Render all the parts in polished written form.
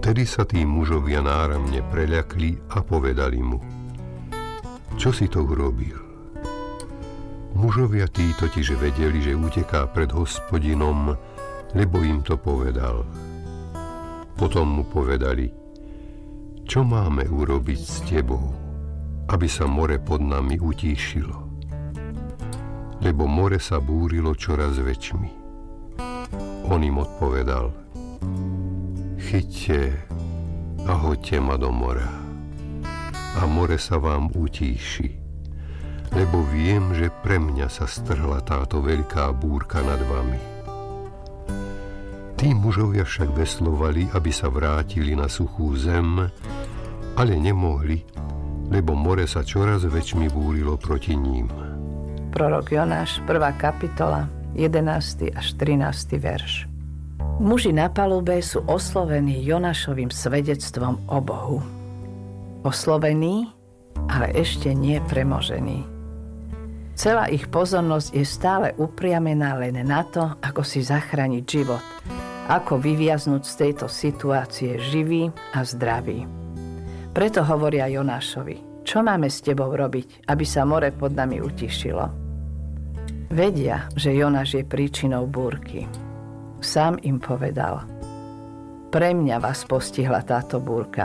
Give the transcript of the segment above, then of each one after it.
Vtedy sa tí mužovia náramne preľakli a povedali mu: Čo si to urobil? Mužovia tí totiž vedeli, že uteká pred Hospodinom, lebo im to povedal. Potom mu povedali: Čo máme urobiť s tebou, aby sa more pod nami utíšilo? Lebo more sa búrilo čoraz väčšmi. On im odpovedal: Chyťte a hoďte ma do mora, a more sa vám utíši, lebo viem, že pre mňa sa strhla táto veľká búrka nad vami. Tí mužovia však veslovali, aby sa vrátili na suchú zem, ale nemohli, lebo more sa čoraz väčšmi búrilo proti ním. Prorok Jonáš, 1. kapitola, 11. až 13. verš. Muži na palube sú oslovení Jonášovým svedectvom o Bohu. Oslovení, ale ešte nie premožení. Celá ich pozornosť je stále upriamená len na to, ako si zachrániť život, ako vyviaznuť z tejto situácie živý a zdravý. Preto hovoria Jonášovi: Čo máme s tebou robiť, aby sa more pod nami utišilo? Vedia, že Jonáš je príčinou búrky. Sám im povedal: Pre mňa vás postihla táto búrka.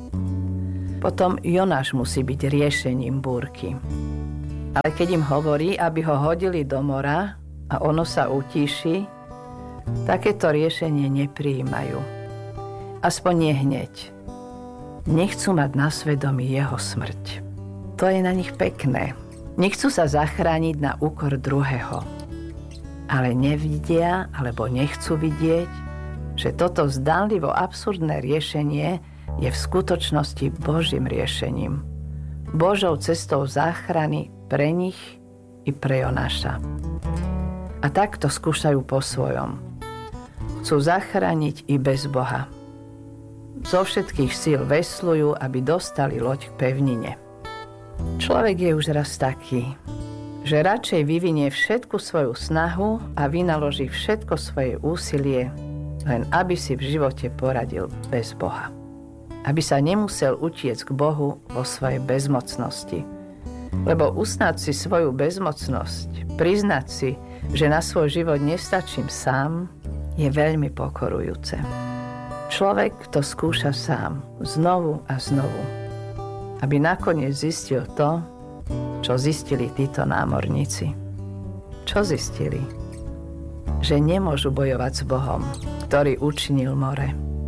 Potom Jonáš musí byť riešením búrky. Ale keď im hovorí, aby ho hodili do mora a ono sa utíši, takéto riešenie neprijímajú. Aspoň nie hneď. Nechcú mať na svedomí jeho smrť. To je na nich pekné. Nechcú sa zachrániť na úkor druhého. Ale nevidia alebo nechcú vidieť, že toto zdánlivo absurdné riešenie je v skutočnosti Božím riešením. Božou cestou záchrany pre nich i pre Jonáša. A tak to skúšajú po svojom. Chcú zachrániť i bez Boha. Zo všetkých síl veslujú, aby dostali loď k pevnine. Človek je už raz taký, že radšej vyvinie všetku svoju snahu a vynaloží všetko svoje úsilie, len aby si v živote poradil bez Boha. Aby sa nemusel utiecť k Bohu vo svojej bezmocnosti. Lebo uznať si svoju bezmocnosť, priznať si, že na svoj život nestačím sám, je veľmi pokorujúce. Človek to skúša sám, znovu a znovu, aby nakoniec zistil to, čo zistili títo námorníci. Čo zistili? Že nemôžu bojovať s Bohom, ktorý učinil more.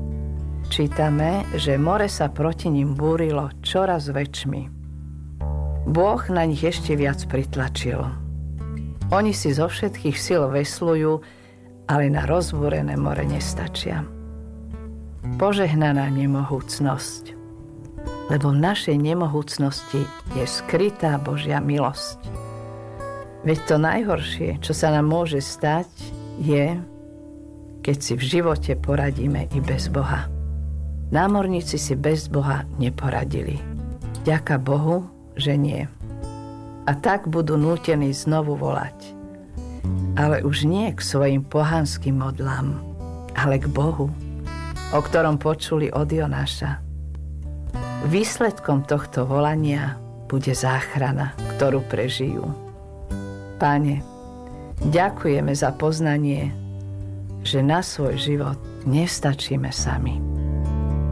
Čítame, že more sa proti ním búrilo čoraz väčšmi. Boh na nich ešte viac pritlačil. Oni si zo všetkých síl veslujú, ale na rozbúrené more nestačia. Požehnaná nemohúcnosť, lebo v našej nemohúcnosti je skrytá Božia milosť. Veď to najhoršie, čo sa nám môže stať, je, keď si v živote poradíme i bez Boha. Námorníci si bez Boha neporadili. Ďaká Bohu, že nie. A tak budú nútení znovu volať. Ale už nie k svojim pohanským modlám, ale k Bohu, o ktorom počuli od Jonáša. Výsledkom tohto volania bude záchrana, ktorú prežijú. Páne, ďakujeme za poznanie, že na svoj život nestačíme sami.